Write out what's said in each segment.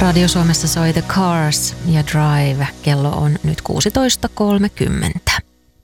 Radio Suomessa soi The Cars ja Drive. Kello on nyt 16.30.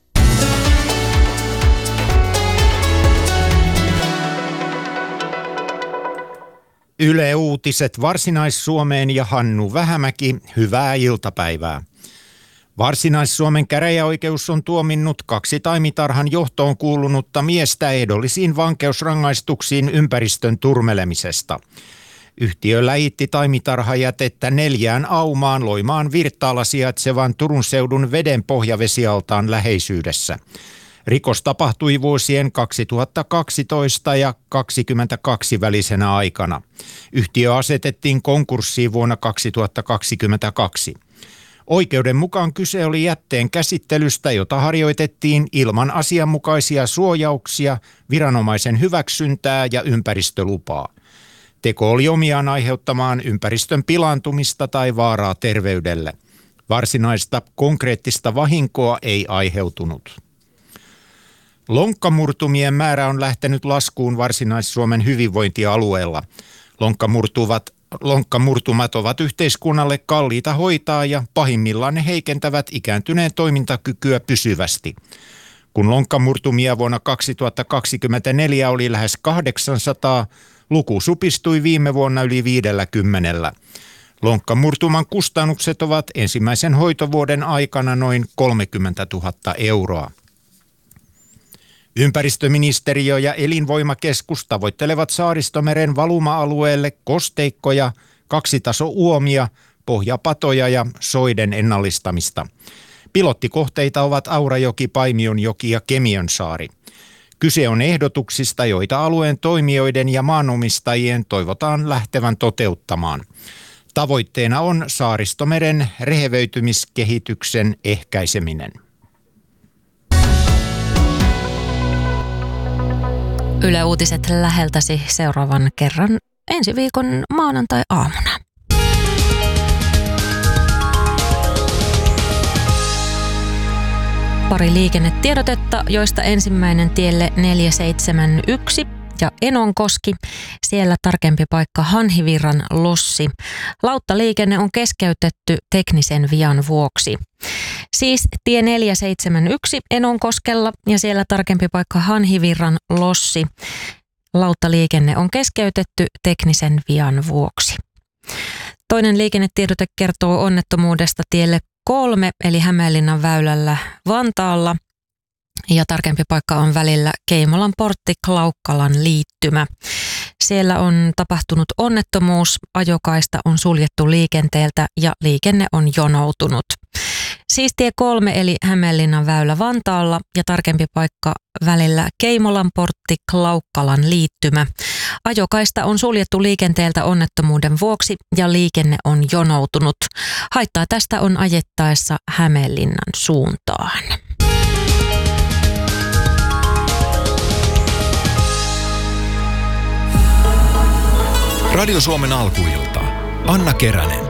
Yle Uutiset Varsinais-Suomeen ja Hannu Vähämäki, hyvää iltapäivää. Varsinais-Suomen käräjäoikeus on tuominnut 2 taimitarhan johtoon kuulunutta miestä ehdollisiin vankeusrangaistuksiin ympäristön turmelemisesta. Yhtiö läjitti taimitarhajätettä 4 aumaan Loimaan Virttaalla sijaitsevan Turun seudun veden pohjavesialtaan läheisyydessä. Rikos tapahtui vuosien 2012 ja 2022 välisenä aikana. Yhtiö asetettiin konkurssiin vuonna 2022. Oikeuden mukaan kyse oli jätteen käsittelystä, jota harjoitettiin ilman asianmukaisia suojauksia, viranomaisen hyväksyntää ja ympäristölupaa. Teko oli omiaan aiheuttamaan ympäristön pilaantumista tai vaaraa terveydelle. Varsinaista konkreettista vahinkoa ei aiheutunut. Lonkkamurtumien määrä on lähtenyt laskuun Varsinais-Suomen hyvinvointialueella. Lonkkamurtumat ovat yhteiskunnalle kalliita hoitaa ja pahimmillaan ne heikentävät ikääntyneen toimintakykyä pysyvästi. Kun lonkkamurtumia vuonna 2024 oli lähes 800, luku supistui viime vuonna yli 50. Lonkkamurtuman kustannukset ovat ensimmäisen hoitovuoden aikana noin 30 000 euroa. Ympäristöministeriö ja elinvoimakeskus tavoittelevat Saaristomeren valuma-alueelle kosteikkoja, 2-taso-uomia, pohjapatoja ja soiden ennallistamista. Pilottikohteita ovat Aurajoki, Paimionjoki ja Kemiönsaari. Kyse on ehdotuksista, joita alueen toimijoiden ja maanomistajien toivotaan lähtevän toteuttamaan. Tavoitteena on Saaristomeren rehevöitymiskehityksen ehkäiseminen. Yle Uutiset läheltäsi seuraavan kerran ensi viikon maanantai-aamuna. Pari liikennetiedotetta, joista ensimmäinen tielle 471 ja Enonkoski. Siellä tarkempi paikka Hanhivirran lossi. Lauttaliikenne on keskeytetty teknisen vian vuoksi. Siis tie 471 Enonkoskella ja siellä tarkempi paikka Hanhivirran lossi. Lauttaliikenne on keskeytetty teknisen vian vuoksi. Toinen liikennetiedote kertoo onnettomuudesta tielle 3 eli Hämeenlinnan väylällä Vantaalla. Ja tarkempi paikka on välillä Keimolan portti Klaukkalan liittymä. Siellä on tapahtunut onnettomuus, ajokaista on suljettu liikenteeltä ja liikenne on jonoutunut. Siis tie 3 eli Hämeenlinnan väylä Vantaalla ja tarkempi paikka välillä Keimolan portti Klaukkalan liittymä. Ajokaista on suljettu liikenteeltä onnettomuuden vuoksi ja liikenne on jonoutunut. Haittaa tästä on ajettaessa Hämeenlinnan suuntaan. Radio Suomen alkuilta. Anna Keränen.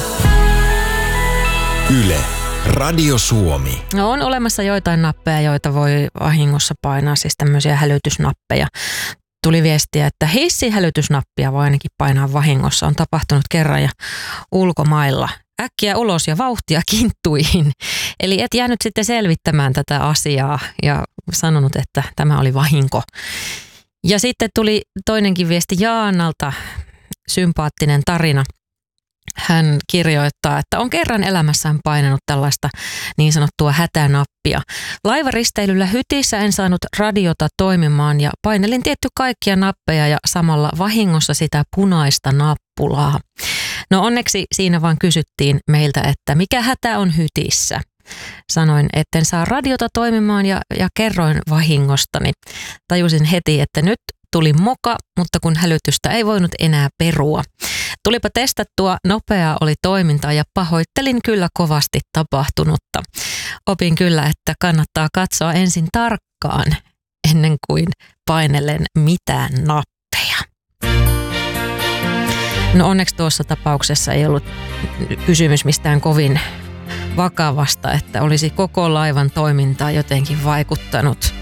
Yle. Radio Suomi. No, on olemassa joitain nappeja, joita voi vahingossa painaa, siis tämmöisiä hälytysnappeja. Tuli viestiä, että hissihälytysnappia voi ainakin painaa vahingossa. On tapahtunut kerran ja ulkomailla. Äkkiä ulos ja vauhtia kinttuihin. Eli et jäänyt sitten selvittämään tätä asiaa ja sanonut, että tämä oli vahinko. Ja sitten tuli toinenkin viesti Jaanalta, sympaattinen tarina. Hän kirjoittaa, että on kerran elämässään painanut tällaista niin sanottua hätänappia. Laivaristeilyllä hytissä en saanut radiota toimimaan ja painelin tietty kaikkia nappeja ja samalla vahingossa sitä punaista nappulaa. No onneksi siinä vaan kysyttiin meiltä, että mikä hätä on hytissä. Sanoin, etten saa radiota toimimaan ja kerroin vahingostani. Tajusin heti, että nyt tuli moka, mutta kun hälytystä ei voinut enää perua. Tulipa testattua, nopeaa oli toimintaa ja pahoittelin kyllä kovasti tapahtunutta. Opin kyllä, että kannattaa katsoa ensin tarkkaan ennen kuin painelen mitään nappeja. No onneksi tuossa tapauksessa ei ollut kysymys mistään kovin vakavasta, että olisi koko laivan toimintaa jotenkin vaikuttanut